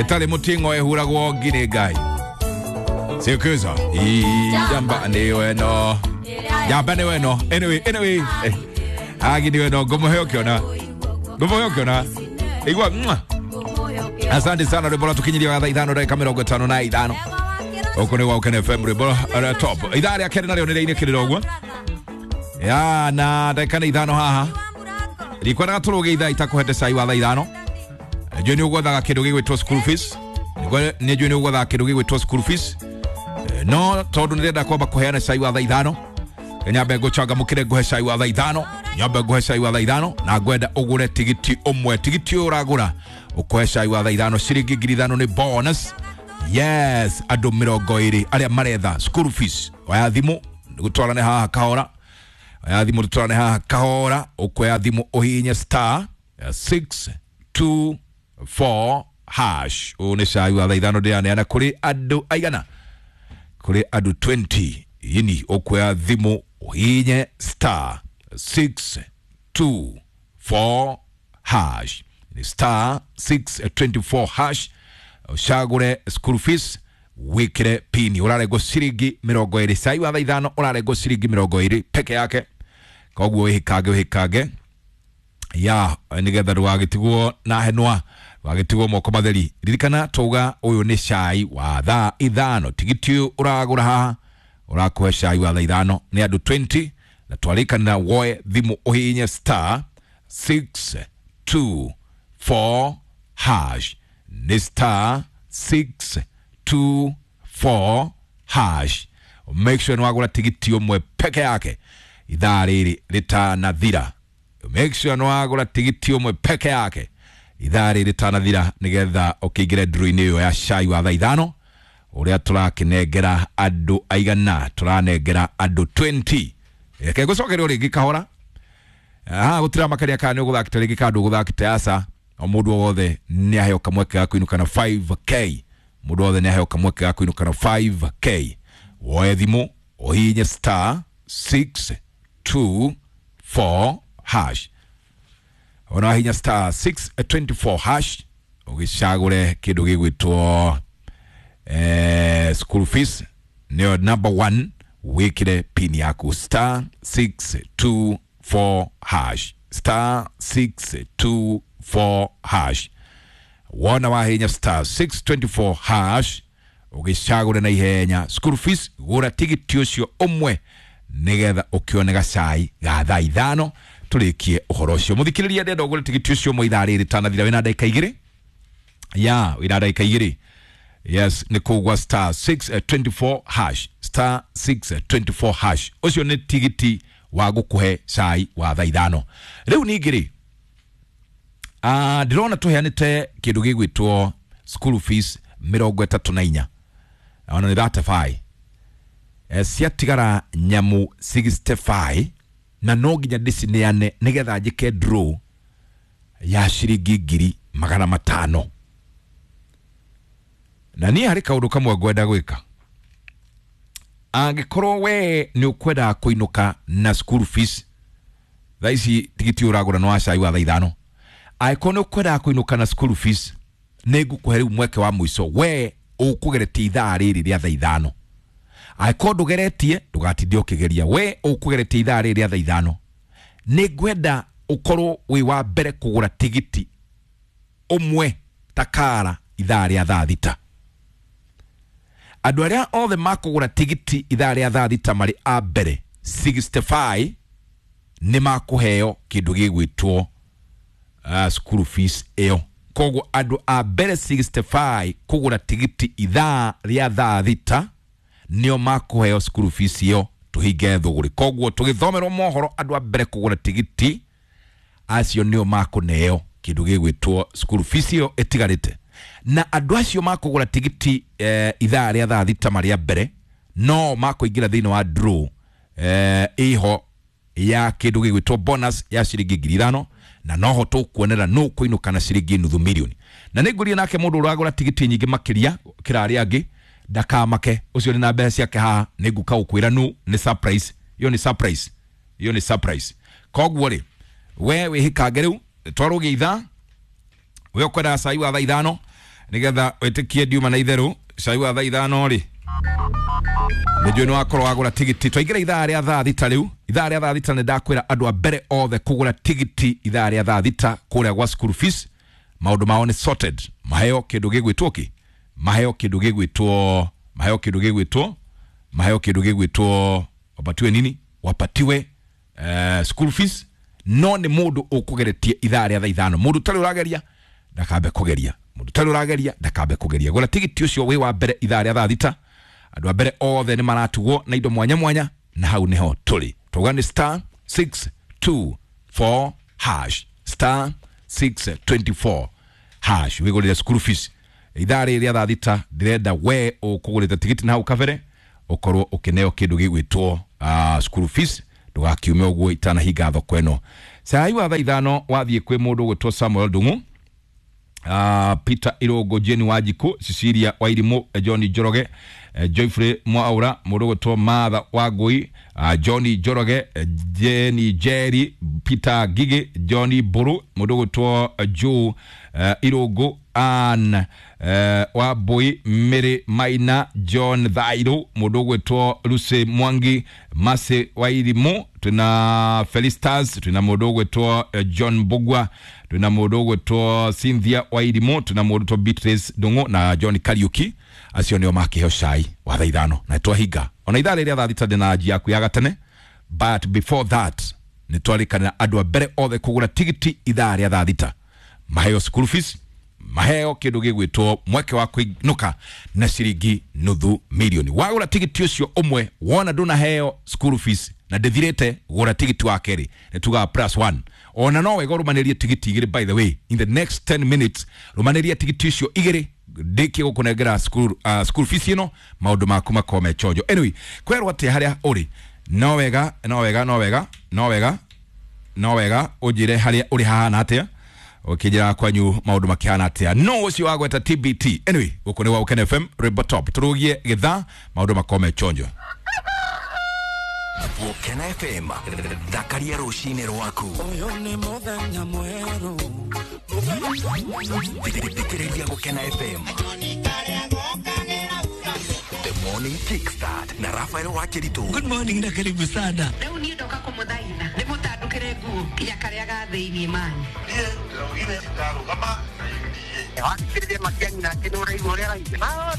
etale mutingo ehuragwo ngine ngai sikuza jamba ni weno jamba ni weno anyway agi ni weno gomoheo kiona igwa asante sana rebola tukinyilia thaa 5 dakika 55 okone wa Ukene FM rebola top idari akere na leo ni kirogwa ya na dakika 5 haha rikwara turuge ithaa itakuhete sai wa thaa 5 joni ugothaga kindu gigwitwo school fees ni joni ugothaga kindu gigwitwo school fees no tondu nirenda kwamba kuheana sai wa thaa 5 nyambe guchanga mukire guhe sai wa thaa 5 nyambe guhe sai wa thaa 5 na gwenda ugure tigiti umwe tigiti uragura ukuhe sai wa thaa 5 ciringi 5,000 ni bonus yes andu 20 aria maretha school fees waya thimu gutwarane haha kahora waya thimu gutwarane haha kahora ukuhe thimu uhinye star 624 hash une sai wa thaa 5 ndianeana kuri andu aigana kuri andu 20 yini okuya thimu uhinye star 624 hash ni star 624 hash ushagure school fees wikire pini urarego ciringi 20 sai wa thaa 5 urarego ciringi 20 peke yake koguo wihikage ya nigetha rwagitigwo na henwa wagitigwo moko matheri ririkana tuga uyu ni cai wa thaa 5 tigiti uragura haha urakuhe cai wa thaa 5 ni andu 20 na twarikanira woe thimu uhinye star 624 hash ni star 624 hash make sure nwagura tigiti umwe peke yake ithaa riri ritanathira make sure nwagura tigiti umwe peke yake ithaa riri ritanathira nigetha ukigire draw-ini iyo ya cai wa thaa 5 uria turakinengera andu aigana turanengera andu 20 reke gucokerio ringi kahora gutira makaria kana uguthakite ringi kandu uguthakite asa mundu wothe ni aheo kamweke ga kuinuka na 5k mundu wothe ni aheo kamweke ga kuinuka na 5k woe thimu uhinye star 624 hash ona hinya star 624 hash ugicagure kindu gigwitwo school fees nio number 1 wikire pin yaku star 624 hash star 624 hash wona wahinya star 624 hash ugicagure na ihenya school fees gura tigiti ucio umwe nigetha ukionega cai ga thaa 5 tulikie uhoro ucio muthikiriria ndenda ugure tigiti ucio umwe ithaa riri tanathira wina dakika 2 ya wina dakika 2 yes ni kugwa star 624 hash star 624 hash ucio ni tigiti wa gukuhe cai wa thaa 5 riu ningiri ndirona tuheanite kindu gigwitwo school fees 34 ona ni ratify ciatigara nyamu 65 na no nginya ndicineane nigetha njike draw ya ciringi 500 na ni hari kaundu kamwe gwenda gwika angikorwo we ni ukwenda kuinuka na school fees thaisi tigiti uragura no cai wa thaa 5 aiko ni ukwenda kuinuka na school fees nigukuhe mweke wa mwiso we ukugeretie ithaa riri ria thaa 5 aiko ndugeretie ndugatithie ukigeria we ukugeretie ithaa riri ria thaa 5 nigwenda ukorwo wi wa mbere kugura tigiti umwe takara ithaa ria thaa 6 andu aria othe makugura tigiti ithaa ria thaa 6 mari a mbere 65 ni makuheo kindu gigwitwo school fees iyo koguo andu a mbere 65 kugura tigiti ithaa ria thaa 6 nio makuheo school fees iyo tuhinge thuguri koguo tugithomerwo mohoro andu a mbere kugura tigiti acio nio makuneo kindu gigwitwo school fees iyo etigarite na andu acio makugura tigiti ithaa ria thaa 6 mari a mbere no makuingira thiini wa draw iho ya kindu gigwitwo bonus ya ciringi 5,000 na noho tukuonera no kuinuka na ciringi $500,000 na nigurie nake mundu uragura tigiti nyingi makiria kirari angi ndakamake ucio ni na mbeca ciake haha niguka ukwira nu ni surprise iyo ni surprise koguo ri we wihikange riu twaruge ithaa we ukwenda cai wa thaa 5 nigetha wetikie diuma na itheru cai wa thaa ithano ri nijue ni wakorwo wagura tigiti twaingira ithaa ria thaa thita riu ithaa ria thaa thita ndakwira andu a mbere othe kugura tigiti ithaa ria thaa thita kuria gwa school fees maundu mao ni sorted maheo kindu gigwitwo ki maheo kindu gigwitwo wapatiwe nini wapatiwe school fees no ni mundu ukugeretie ithaa ria thaa ithano mundu tari urageria ndakambe kugeria gura tigiti ucio wi wa mbere ithaa ria thaa thita andu a mbere othe ni maratugwo na indo mwanya mwanya na hau niho tuli tugani *624# *624# wigurire school fees ithaa ria thaa thita ndirenda we ukugurite tigiti na hau kabere ukorwo ukineo kindu gigwitwo school fees ndugakiume uguo itana hinga thoko eno sai wa thaa ithano wathie kwi mundu gwitwo Samuel Dungu Peter Irogo Jeni Wajiko Cecilia Wairimu Johnny Joroge Joyfrey Mwaura mundu gwitwo Matha Wagui Johnny Joroge Jenny Jerry Peter Gigi Johnny Buru mundu gwitwo Joe Irogo An Waboi Mary Maina John Thairo mundu gwitwo Lucy Mwangi Mase Wairimu tuna Felistas tuna mundu gwitwo John Bugwa tuna mundu gwitwo Cynthia Wairimu tuna mundu to Beatrice Dungu na John Kariuki acio nio makiheo cai wa thaa ithano na twahinga ona ithaa ria thaa thita na njia yaku ya gatene but before that ni twarikana andu a mbere othe kugura tigiti ithaa ria thaa thita maheo school fees maheo kindu gigwitwo mweke wa kuinuka na ciringi nuthu milioni wagura tigiti ucio umwe wona nduna heo school fees na ndithirite gura tigiti wa keri netuga +1 ona no wega rumanirie tigiti igiri by the way in the next 10 minutes rumanirie tigiti ucio igiri ndiki gukunengera school fees ino maundu maku makome chojo anyway kwerwo ati haria uri no wega ujire haria uri hana atia ukijira kwanyu maundu makihana atia no ucio wagweta TBT anyway uko ni wa Ukene FM Rebel Top turugie githa maundu makome chojo Ukene FM Dakaria rushine rwaku oyo ni muthenya mweru Dikiriria Ukene FM The Morning Kickstart na Rafael Wakirito. Good morning na karibu sana. Leo ni ndoka kumudhaitha ni mutandukire nguo ya karia gathiini mani Wakiriria makiani na kinura igore raisi